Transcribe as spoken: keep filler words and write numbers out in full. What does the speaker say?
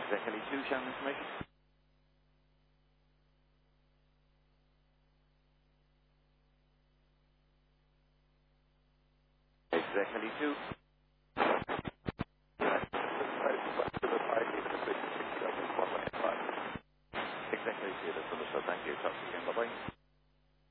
Executive two, showing information. Executive two. Executive two, that's understood. Thank you. Talk to you again. Bye-bye.